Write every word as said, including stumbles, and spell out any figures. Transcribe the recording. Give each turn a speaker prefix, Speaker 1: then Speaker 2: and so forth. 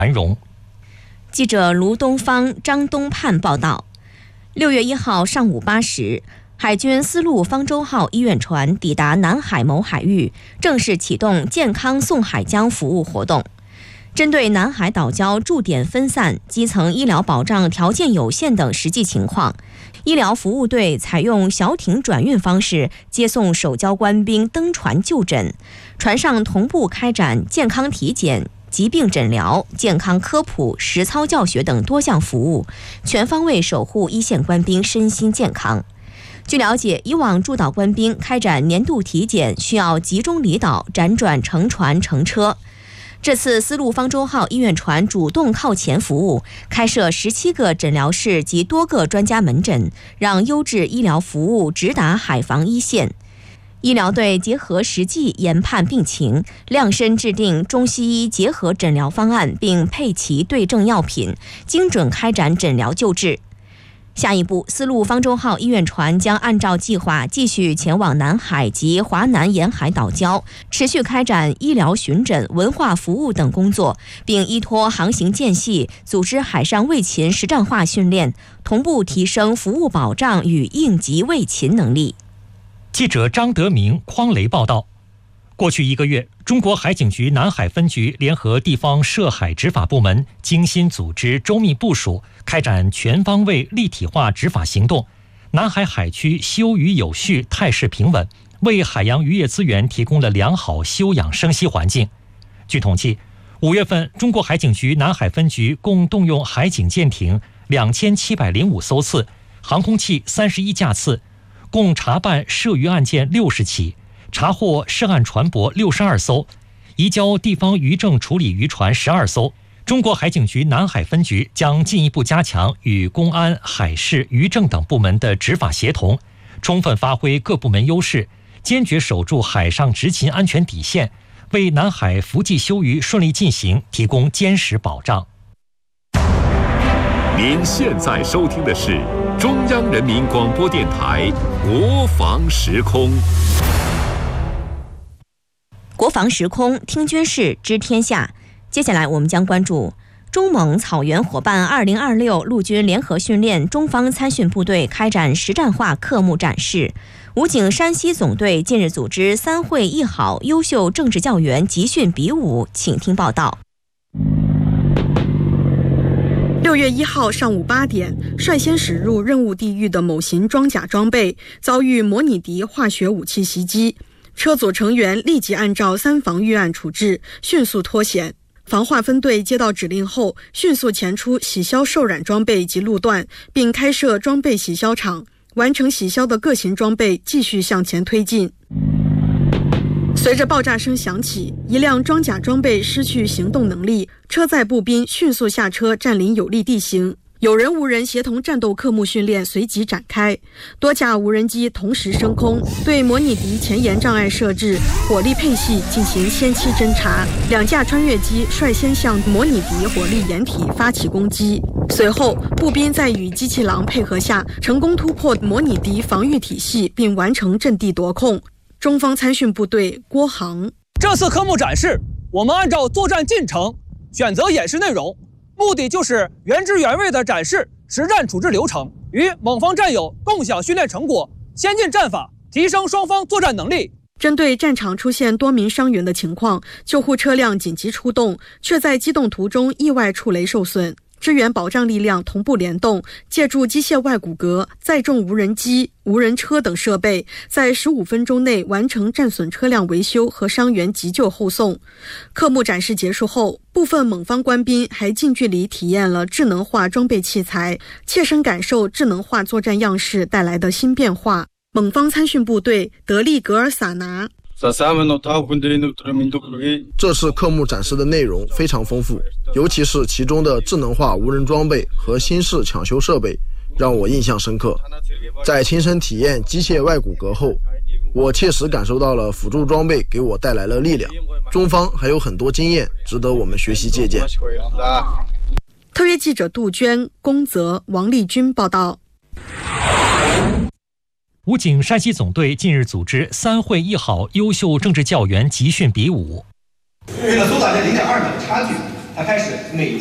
Speaker 1: 繁荣。
Speaker 2: 记者卢东方、张东盼报道。六月一号上午八时，海军丝路方舟号医院船抵达南海某海域，正式启动健康送海疆服务活动。针对南海岛礁驻点分散、基层医疗保障条件有限等实际情况，医疗服务队采用小艇转运方式接送守礁官兵登船就诊，船上同步开展健康体检、疾病诊疗、健康科普、实操教学等多项服务，全方位守护一线官兵身心健康。据了解，以往驻岛官兵开展年度体检需要集中离岛，辗转乘船乘车。这次丝路方舟号医院船主动靠前服务，开设十七个诊疗室及多个专家门诊，让优质医疗服务直达海防一线。医疗队结合实际研判病情，量身制定中西医结合诊疗方案，并配齐对症药品，精准开展诊疗救治。下一步，丝路方舟号医院船将按照计划继续前往南海及华南沿海岛礁，持续开展医疗巡诊、文化服务等工作，并依托航行间隙组织海上卫勤实战化训练，同步提升服务保障与应急卫勤能力。
Speaker 1: 记者张德明、匡雷报道。过去一个月，中国海警局南海分局联合地方涉海执法部门，精心组织、周密部署，开展全方位立体化执法行动。南海海区休渔有序，态势平稳，为海洋渔业资源提供了良好休养生息环境。据统计，五月份，中国海警局南海分局共动用海警舰艇两千七百零五艘次，航空器三十一架次，共查办涉渔案件六十起。查获涉案船舶六十二艘，移交地方渔政处理渔船十二艘。中国海警局南海分局将进一步加强与公安、海事、渔政等部门的执法协同，充分发挥各部门优势，坚决守住海上执勤安全底线，为南海伏季休渔顺利进行提供坚实保障。
Speaker 3: 您现在收听的是中央人民广播电台国防时空。
Speaker 2: 国防时空，听军事，知天下。接下来我们将关注中蒙草原伙伴二零二六陆军联合训练中方参训部队开展实战化科目展示。武警山西总队近日组织三会一好优秀政治教员集训比武，请听报道。
Speaker 4: 六月一号上午八点，率先驶入任务地域的某型装甲装备遭遇模拟敌化学武器袭击，车组成员立即按照三防预案处置，迅速脱险。防化分队接到指令后，迅速前出洗销受染装备及路段，并开设装备洗销场，完成洗销的各型装备继续向前推进。随着爆炸声响起，一辆装甲装备失去行动能力，车载步兵迅速下车占领有利地形。有人无人协同战斗科目训练随即展开，多架无人机同时升空，对模拟敌前沿障碍设置、火力配系进行先期侦察。两架穿越机率先向模拟敌火力掩体发起攻击，随后步兵在与机器狼配合下，成功突破模拟敌防御体系，并完成阵地夺控。中方参训部队郭航：
Speaker 5: 这次科目展示，我们按照作战进程选择演示内容，目的就是原汁原味地展示实战处置流程，与蒙方战友共享训练成果，先进战法，提升双方作战能力。
Speaker 4: 针对战场出现多名伤员的情况，救护车辆紧急出动，却在机动途中意外触雷受损。支援保障力量同步联动，借助机械外骨骼、载重无人机、无人车等设备，在十五分钟内完成战损车辆维修和伤员急救后送。科目展示结束后，部分蒙方官兵还近距离体验了智能化装备器材，切身感受智能化作战样式带来的新变化。蒙方参训部队德利格尔萨拿：
Speaker 6: 这次科目展示的内容非常丰富，尤其是其中的智能化无人装备和新式抢修设备让我印象深刻。在亲身体验机械外骨骼后，我切实感受到了辅助装备给我带来了力量。中方还有很多经验值得我们学习借鉴。
Speaker 4: 特约记者杜鹃、龚泽、王立军报道。
Speaker 1: 武警山西总队近日组织三会一好优秀政治教员集训比武。
Speaker 7: 为了缩短这零点二秒的差距， 他开始每